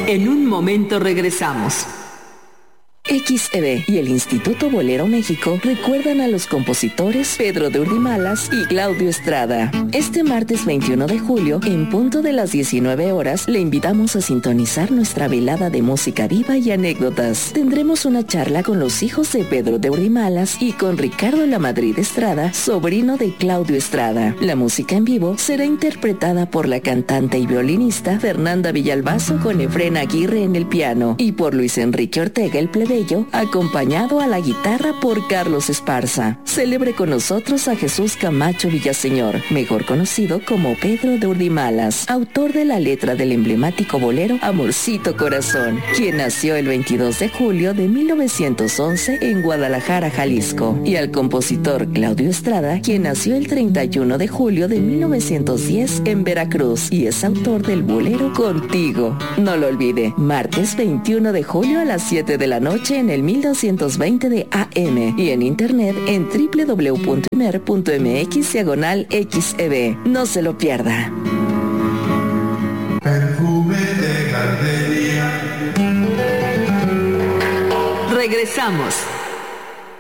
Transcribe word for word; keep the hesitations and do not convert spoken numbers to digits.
En un momento regresamos. X E B y el Instituto Bolero México recuerdan a los compositores Pedro de Urdimalas y Claudio Estrada. Este martes veintiuno de julio, en punto de las diecinueve horas, le invitamos a sintonizar nuestra velada de música viva y anécdotas. Tendremos una charla con los hijos de Pedro de Urdimalas y con Ricardo Lamadrid Estrada, sobrino de Claudio Estrada. La música en vivo será interpretada por la cantante y violinista Fernanda Villalbazo con Efrén Aguirre en el piano y por Luis Enrique Ortega el plebeyo, acompañado a la guitarra por Carlos Esparza. Celebre con nosotros a Jesús Camacho Villaseñor, mejor conocido como Pedro de Urdimalas, autor de la letra del emblemático bolero Amorcito Corazón, quien nació el veintidós de julio de mil novecientos once en Guadalajara, Jalisco, y al compositor Claudio Estrada, quien nació el treinta y uno de julio de mil novecientos diez en Veracruz y es autor del bolero Contigo. No lo olvide, martes veintiuno de julio a las siete de la noche en el mil doscientos veinte de A M y en internet en doble u doble u doble u punto imer punto eme equis diagonal X E B. No se lo pierda. Perfume de gardenia. Regresamos.